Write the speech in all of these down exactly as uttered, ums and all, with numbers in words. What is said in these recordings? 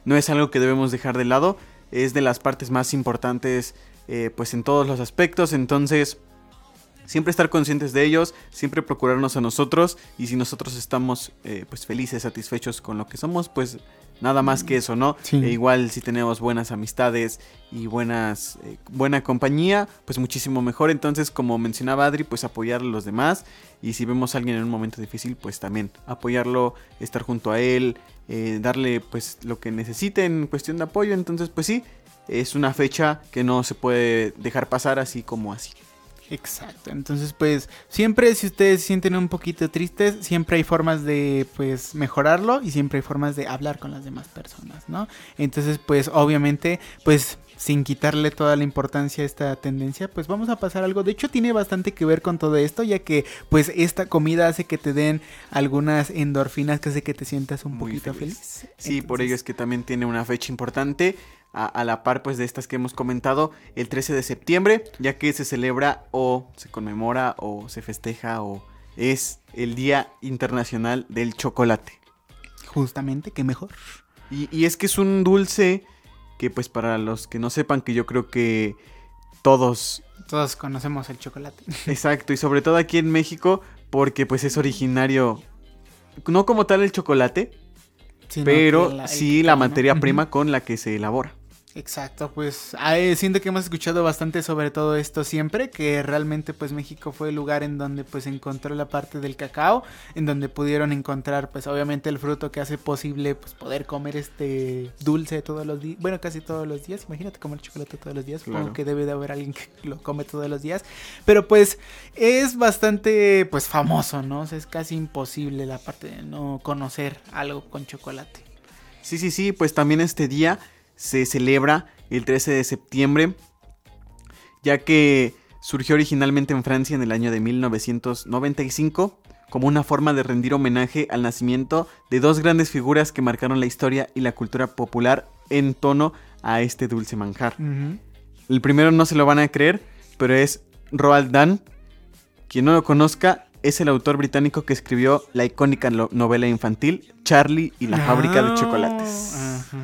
no es algo que debemos dejar de lado, es de las partes más importantes eh, pues en todos los aspectos, entonces siempre estar conscientes de ellos, siempre procurarnos a nosotros, y si nosotros estamos eh, pues felices, satisfechos con lo que somos, pues nada más que eso, ¿no? Sí. E igual si tenemos buenas amistades y buenas eh, buena compañía, pues muchísimo mejor. Entonces, como mencionaba Adri, pues apoyar a los demás, y si vemos a alguien en un momento difícil, pues también apoyarlo, estar junto a él, eh, darle pues lo que necesite en cuestión de apoyo. Entonces, pues sí, es una fecha que no se puede dejar pasar así como así. Exacto, entonces pues siempre si ustedes se sienten un poquito tristes, siempre hay formas de pues mejorarlo, y siempre hay formas de hablar con las demás personas, ¿no? Entonces pues obviamente pues sin quitarle toda la importancia a esta tendencia, pues vamos a pasar algo. De hecho tiene bastante que ver con todo esto, ya que pues esta comida hace que te den algunas endorfinas que hace que te sientas un Muy poquito feliz. feliz. Sí, Entonces, por ello es que también tiene una fecha importante, a, a la par pues de estas que hemos comentado, el trece de septiembre, ya que se celebra o se conmemora o se festeja o es el Día Internacional del Chocolate. justamente, qué mejor. Y, y es que es un dulce que pues para los que no sepan, que yo creo que todos... Todos conocemos el chocolate. Exacto, y sobre todo aquí en México, porque pues es originario, no como tal el chocolate, Sino pero que la- el sí la cacao, ¿no? materia Ujú. prima con la que se elabora. Exacto, pues eh, siento que hemos escuchado bastante sobre todo esto siempre, que realmente pues México fue el lugar en donde pues encontró la parte del cacao, en donde pudieron encontrar pues obviamente el fruto que hace posible pues poder comer este dulce todos los días, bueno casi todos los días, imagínate comer chocolate todos los días, supongo Claro. que debe de haber alguien que lo come todos los días, pero pues es bastante pues famoso, ¿no? O sea, es casi imposible la parte de no conocer algo con chocolate. Sí, sí, sí, pues también este día se celebra el trece de septiembre, ya que surgió originalmente en Francia en el año de mil novecientos noventa y cinco como una forma de rendir homenaje al nacimiento de dos grandes figuras que marcaron la historia y la cultura popular en torno a este dulce manjar. Uh-huh. El primero no se lo van a creer, pero es Roald Dahl. Quien no lo conozca, es el autor británico que escribió la icónica lo- novela infantil Charlie y la fábrica de chocolates. Ajá.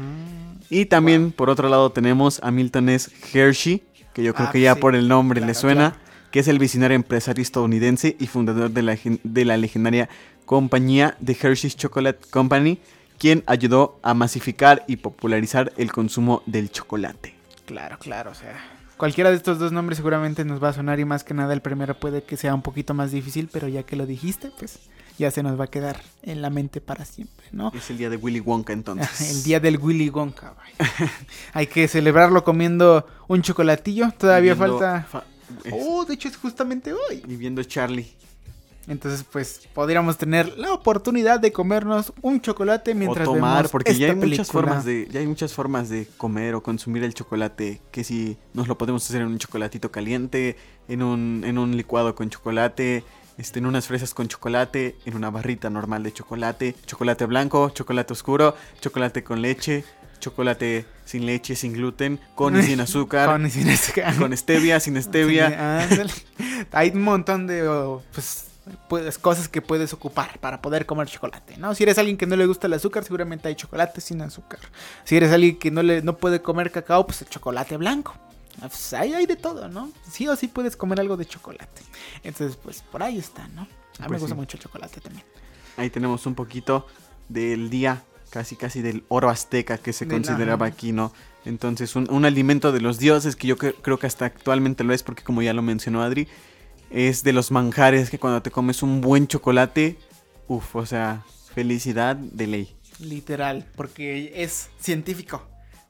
Y también, por otro lado, tenemos a Milton S. Hershey, que yo creo Ah, que ya sí, por el nombre claro, le suena, claro. que es el visionario empresario estadounidense y fundador de la, gen- de la legendaria compañía de Hershey's Chocolate Company, quien ayudó a masificar y popularizar el consumo del chocolate. Claro, claro, o sea, cualquiera de estos dos nombres seguramente nos va a sonar, y más que nada el primero puede que sea un poquito más difícil, pero ya que lo dijiste, pues ya se nos va a quedar en la mente para siempre, ¿no? Es el día de Willy Wonka, entonces. El día del Willy Wonka, vaya. Hay que celebrarlo comiendo un chocolatillo, todavía Viviendo falta... fa- es- Oh, de hecho es justamente hoy. y viendo Charlie. Entonces, pues, podríamos tener la oportunidad de comernos un chocolate mientras o tomar, vemos porque ya hay esta muchas película. formas de ya hay muchas formas de comer o consumir el chocolate, que si nos lo podemos hacer en un chocolatito caliente, en un en un licuado con chocolate, este en unas fresas con chocolate, en una barrita normal de chocolate, chocolate blanco, chocolate oscuro, chocolate con leche, chocolate sin leche, sin gluten, con y sin azúcar, Con y sin azúcar. con stevia, sin stevia. Sí, ándale. Hay un montón de oh, pues, pues, cosas que puedes ocupar para poder comer chocolate, ¿no? Si eres alguien que no le gusta el azúcar, seguramente hay chocolate sin azúcar. Si eres alguien que no le no puede comer cacao, pues el chocolate blanco. Pues ahí hay de todo, ¿no? Sí o sí puedes comer algo de chocolate. Entonces, pues por ahí está, ¿no? A mí Pues me gusta sí. mucho el chocolate también. Ahí tenemos un poquito del día, casi casi del oro azteca que se Del- consideraba ajá. aquí, ¿no? Entonces un, un alimento de los dioses, que yo cre- creo que hasta actualmente lo es, porque como ya lo mencionó Adri, es de los manjares que cuando te comes un buen chocolate, uff, o sea, felicidad de ley. Literal, porque es científico.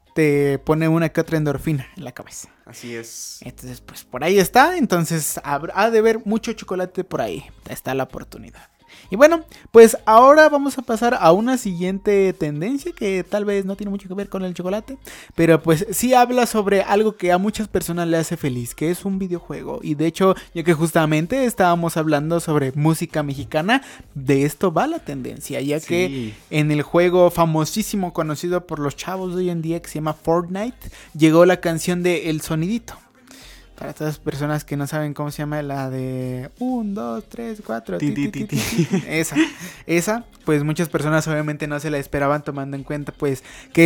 Te pone una que otra endorfina en la cabeza. Así es. Entonces, pues por ahí está. Entonces, habrá- ha de haber mucho chocolate por ahí. Está la oportunidad. Y bueno, pues ahora vamos a pasar a una siguiente tendencia que tal vez no tiene mucho que ver con el chocolate, pero pues sí habla sobre algo que a muchas personas le hace feliz, que es un videojuego. Y de hecho, ya que justamente estábamos hablando sobre música mexicana, de esto va la tendencia, ya que Sí. en el juego famosísimo conocido por los chavos de hoy en día que se llama Fortnite, llegó la canción de El Sonidito. Para todas las personas que no saben cómo se llama, la de un, dos, tres, cuatro, Ti, ti, ti, ti. esa, esa, pues muchas personas obviamente no se la esperaban, tomando en cuenta pues que